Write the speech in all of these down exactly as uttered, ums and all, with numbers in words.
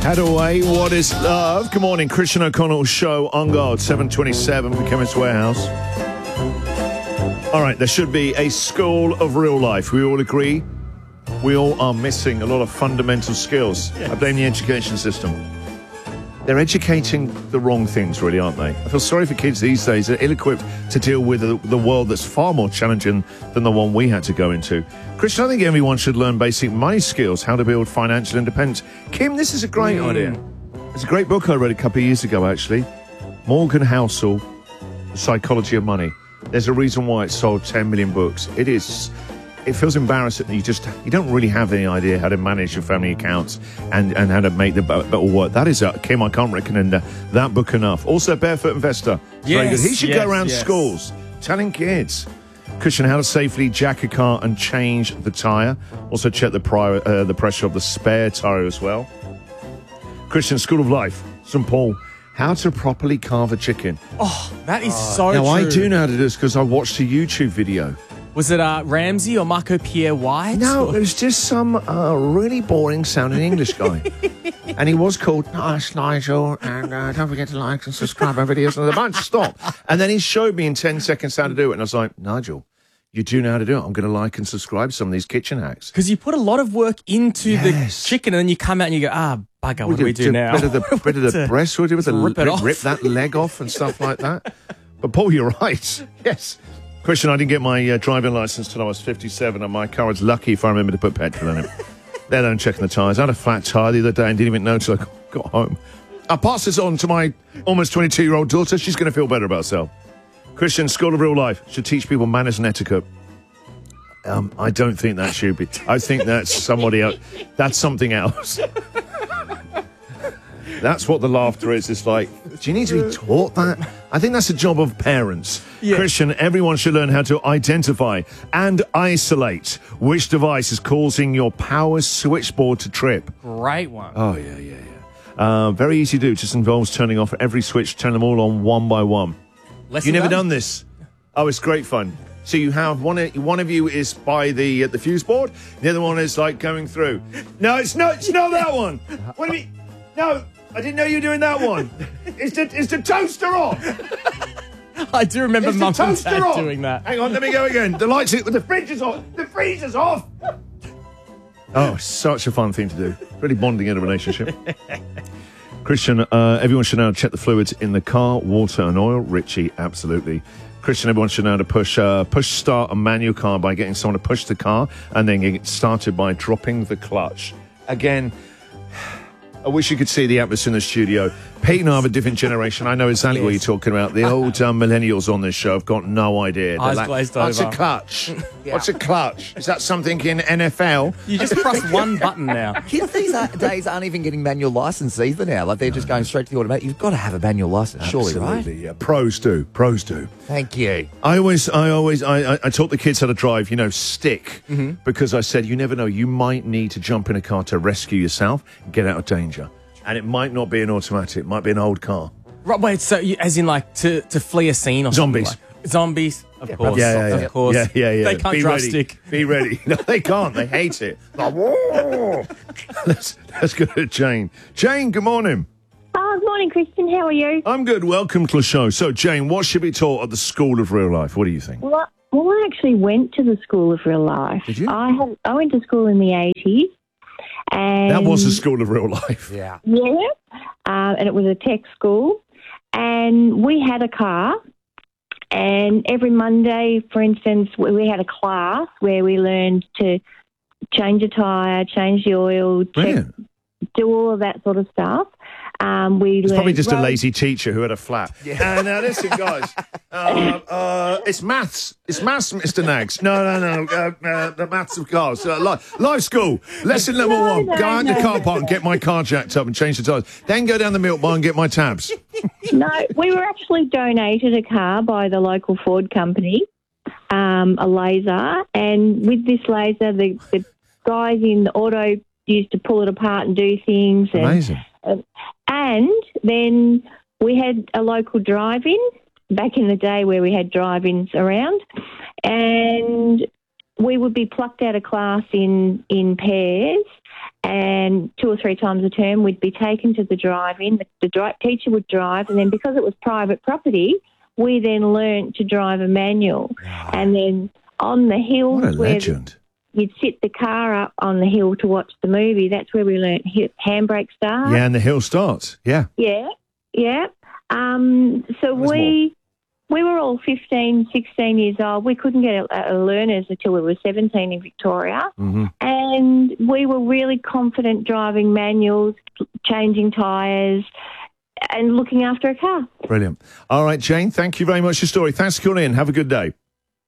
Hadaway, what is love? Good morning, Christian O'Connell's show on guard, seven twenty-seven from Chemist Warehouse. All right, there should be a school of real life. We all agree we all are missing a lot of fundamental skills. Yes. I blame the education system. They're educating the wrong things, really, aren't they? I feel sorry for kids these days. They're ill-equipped to deal with the, the world that's far more challenging than the one we had to go into. Christian, I think everyone should learn basic money skills, how to build financial independence. Kim, this is a great mm. idea. It's a great book I read a couple of years ago, actually. Morgan Housel, The Psychology of Money. There's a reason why it sold ten million books. It is... It feels embarrassing that you just, you don't really have any idea how to manage your family accounts and, and how to make the boat all work. That is, uh, Kim, I can't recommend uh, that book enough. Also, Barefoot Investor. Yes, very good. He should yes, go around yes. schools telling kids. Christian, how to safely jack a car and change the tyre. Also, check the, prior, uh, the pressure of the spare tyre as well. Christian, School of Life, Saint Paul. How to properly carve a chicken. Oh, that is oh, so now, true. Now, I do know how to do this because I watched a YouTube video. Was it uh, Ramsey or Marco Pierre White? No, or? it was just some uh, really boring sounding English guy. And he was called Nice Nigel, and uh, don't forget to like and subscribe our videos. And the bunch stop. And then he showed me in ten seconds how to do it. And I was like, Nigel, you do know how to do it. I'm going to like and subscribe some of these kitchen hacks. Because you put a lot of work into yes. the chicken, and then you come out and you go, ah, bugger, what, what do we do, do now? Bit of the, bit of the breast, what do we do with the rip, rip that leg off and stuff like that? But Paul, you're right. Yes. Christian, I didn't get my uh, driving licence till I was fifty-seven, and my car was lucky if I remember to put petrol in it. Let alone checking the tyres. I had a flat tyre the other day and didn't even know until I got home. I'll pass this on to my almost twenty-two-year-old daughter. She's going to feel better about herself. Christian, School of Real Life should teach people manners and etiquette. Um, I don't think that should be. I think that's somebody else. That's something else. That's what the laughter is. It's like, do you need to be taught that? I think that's a job of parents. Yeah. Christian, everyone should learn how to identify and isolate which device is causing your power switchboard to trip. Great one. Oh, yeah, yeah, yeah. Uh, very easy to do. Just involves turning off every switch, turn them all on one by one. You've never done this? Oh, it's great fun. So you have one. One of you is by the uh, the fuse board. The other one is like going through. No, it's not. It's not that one. What do you mean? No. I didn't know you were doing that one. Is the, is the toaster on? I do remember is Mum the and Dad on? doing that. Hang on, let me go again. The lights, the fridge is off. The freezer's off. Oh, such a fun thing to do. Really bonding in a relationship. Christian, uh, everyone should know how to check the fluids in the car, water and oil. Richie, absolutely. Christian, everyone should know how to push, uh, push start a manual car by getting someone to push the car and then get it started by dropping the clutch. Again, I wish you could see the atmosphere in the studio. Pete and I have a different generation. I know exactly yes. what you're talking about. The old um, millennials on this show have got no idea. Eyes like, glazed What's over. a clutch? yeah. What's a clutch? Is that something in N F L? You just press one button now. Kids these days aren't even getting manual license either now. Like they're just going straight to the automatic. You've got to have a manual license, surely, right? Absolutely, yeah. Pros do. Pros do. Thank you. I always, I always, I, I, I taught the kids how to drive, you know, stick, mm-hmm. because I said, you never know, you might need to jump in a car to rescue yourself and get out of danger. And it might not be an automatic. It might be an old car. Right, wait, so you, as in like to, to flee a scene or Zombies. something? Like, zombies, of yeah, course. Yeah, yeah, yeah. Of course. Yeah, yeah, yeah. They can't Be drive ready. stick. Be ready. No, they can't. They hate it. Like, whoa. let's, let's go to Jane. Jane, good morning. Oh, good morning, Christian. How are you? I'm good. Welcome to the show. So, Jane, what should be taught at the School of Real Life? What do you think? Well, well I actually went to the School of Real Life. Did you? I, had, I went to school in the eighties. And that was the School of Real Life. Yeah. Yeah. Um, and it was a tech school. And we had a car. And every Monday, for instance, we had a class where we learned to change a tyre, change the oil, check, do all of that sort of stuff. Um, we it's probably just road- a lazy teacher who had a flat. Yeah. Uh, now, listen, guys. Uh, uh, it's maths. It's maths, Mister Nags. No, no, no. Uh, uh, the maths of cars. Uh, life, life school. Lesson level no, one. No, go out no, in the car no. park and get my car jacked up and change the tyres. Then go down the milk bar and get my tabs. No, we were actually donated a car by the local Ford company, um, a laser. And with this laser, the, the guys in the auto used to pull it apart and do things. And, Amazing. Uh, and then we had a local drive-in back in the day where we had drive-ins around, and we would be plucked out of class in, in pairs, and two or three times a term we'd be taken to the drive-in. The, the dri- teacher would drive, and then because it was private property, we then learnt to drive a manual. Wow. And then on the hills What a where legend. the, you'd sit the car up on the hill to watch the movie, that's where we learnt hi- handbrake start. Yeah, and the hill starts. Yeah. Yeah, yeah. Um, so was we we were all fifteen, sixteen years old. We couldn't get a, a learners until we were seventeen in Victoria. Mm-hmm. And we were really confident driving manuals, changing tyres and looking after a car. Brilliant. All right, Jane, thank you very much for your story. Thanks for calling in. Have a good day.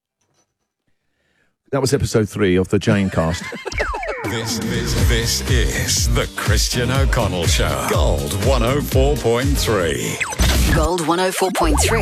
That was episode three of the Jane cast. This, this, this is the Christian O'Connell Show. Gold one oh four point three. Gold one oh four point three.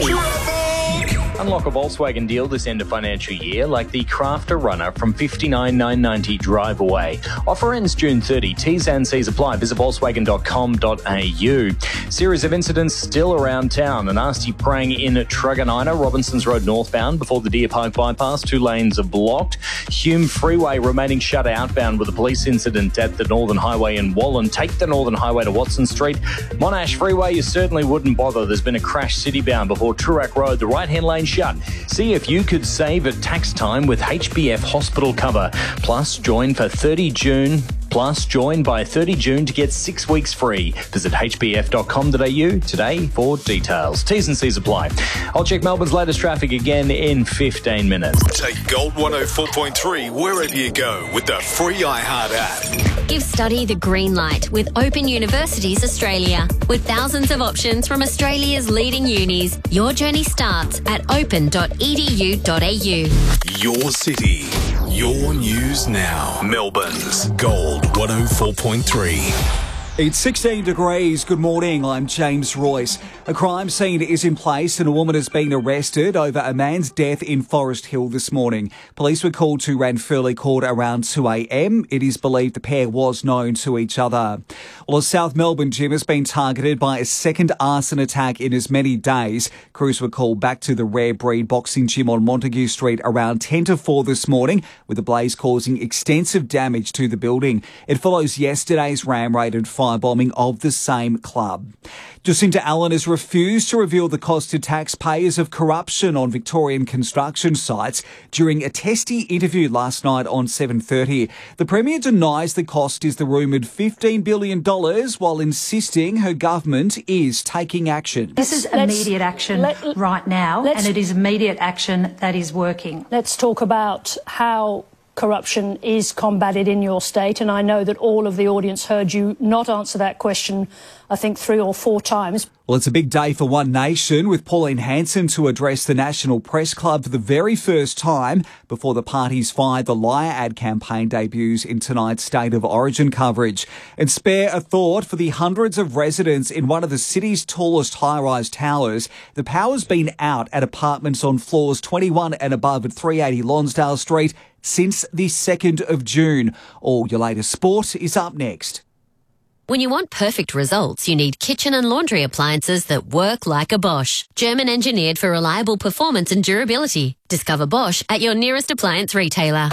Unlock a Volkswagen deal this end of financial year, like the Crafter Runner from fifty-nine thousand nine hundred ninety drive away. Offer ends June thirtieth. T's and C's apply. Visit volkswagen dot com dot a u. Series of incidents still around town. A nasty prang in Truganina, Robinsons Road northbound before the Deer Park bypass. Two lanes are blocked. Hume Freeway remaining shut outbound with a police incident at the Northern Highway in Wallen. Take the Northern Highway to Watson Street. Monash Freeway, you certainly wouldn't bother. There's been a crash citybbound before Toorak Road. The right-hand lane shut. See if you could save at tax time with H B F hospital cover. Plus, join for thirty June. Plus, join by thirty June to get six weeks free. Visit h b f dot com dot a u today for details. T's and C's apply. I'll check Melbourne's latest traffic again in fifteen minutes. Take Gold one oh four point three wherever you go with the free iHeart app. Give study the green light with Open Universities Australia. With thousands of options from Australia's leading unis, your journey starts at open dot e d u dot a u. Your city, your news now. Melbourne's Gold one oh four point three. It's sixteen degrees. Good morning. I'm James Royce. A crime scene is in place and a woman has been arrested over a man's death in Forest Hill this morning. Police were called to Ranfurly Court around two a m. It is believed the pair was known to each other. Well, a South Melbourne gym has been targeted by a second arson attack in as many days. Crews were called back to the Rare Breed Boxing Gym on Montague Street around ten to four this morning, with the blaze causing extensive damage to the building. It follows yesterday's ram raid and firebombing of the same club. Jacinta Allen has refused to reveal the cost to taxpayers of corruption on Victorian construction sites during a testy interview last night on seven thirty. The Premier denies the cost is the rumoured fifteen billion dollars while insisting her government is taking action. This is immediate action let, right now, and it is immediate action that is working. Let's talk about how corruption is combated in your state, and I know that all of the audience heard you not answer that question, I think, three or four times. Well, it's a big day for One Nation, with Pauline Hanson to address the National Press Club for the very first time before the party's Fire the Liar ad campaign debuts in tonight's State of Origin coverage. And spare a thought for the hundreds of residents in one of the city's tallest high-rise towers. The power's been out at apartments on floors twenty-one and above at three eighty Lonsdale Street since the second of June. All your latest sport is up next. When you want perfect results, you need kitchen and laundry appliances that work like a Bosch. German engineered for reliable performance and durability. Discover Bosch at your nearest appliance retailer.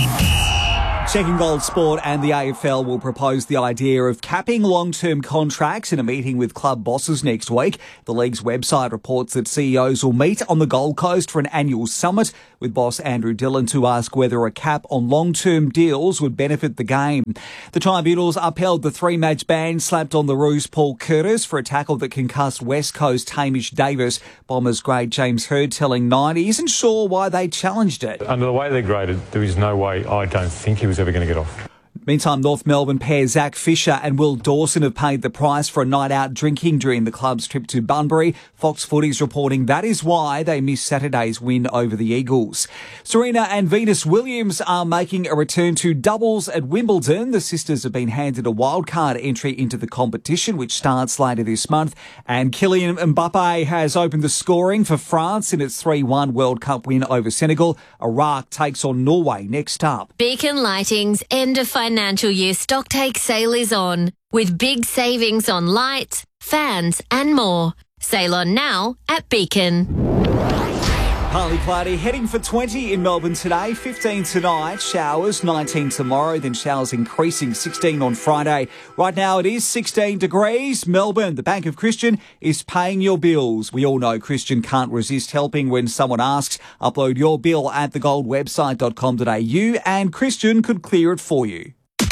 Checking Gold Sport and the A F L will propose the idea of capping long-term contracts in a meeting with club bosses next week. The league's website reports that C E Os will meet on the Gold Coast for an annual summit with boss Andrew Dillon to ask whether a cap on long-term deals would benefit the game. The tribunals upheld the three-match ban slapped on the Roos Paul Curtis for a tackle that concussed West Coast Hamish Davis. Bombers grade James Hurd telling Nine he isn't sure why they challenged it. Under the way they're graded, there is no way I don't think he was ever going to get off. Meantime, North Melbourne pair Zach Fisher and Will Dawson have paid the price for a night out drinking during the club's trip to Bunbury. Fox Footy's reporting that is why they missed Saturday's win over the Eagles. Serena and Venus Williams are making a return to doubles at Wimbledon. The sisters have been handed a wildcard entry into the competition, which starts later this month. And Kylian Mbappe has opened the scoring for France in its three one World Cup win over Senegal. Iraq takes on Norway next up. Beacon Lighting's end of financial year stocktake sale is on, with big savings on lights, fans and more. Sale on now at Beacon. Partly cloudy, heading for twenty in Melbourne today, fifteen tonight, showers, nineteen tomorrow, then showers increasing, sixteen on Friday. Right now it is sixteen degrees. Melbourne, the Bank of Christian is paying your bills. We all know Christian can't resist helping when someone asks. Upload your bill at the gold website dot com dot a u and Christian could clear it for you.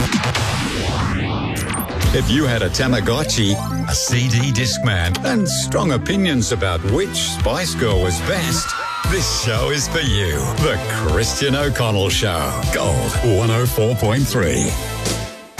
If you had a Tamagotchi, a C D Discman, and strong opinions about which Spice Girl was best, this show is for you. The Christian O'Connell Show. Gold one oh four point three.